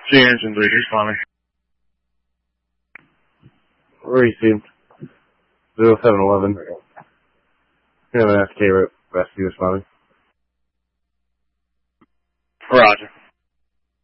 G engine lead responding. Received. 0711. We have an SK rescue responding.